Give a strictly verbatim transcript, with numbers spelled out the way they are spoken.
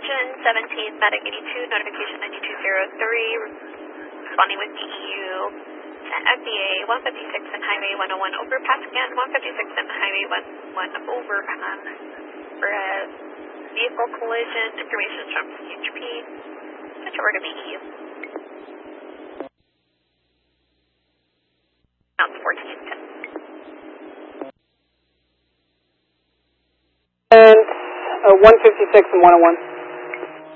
Collision seventeen, Medic eighty-two, notification ninety-two zero three, responding with D E U and F B A one fifty-six and Highway one oh one overpass again, one fifty-six and Highway one oh one overpass for a vehicle collision, information from C H P, switch over to B E U. Now it's fourteen ten. And uh, one fifty-six and one oh one.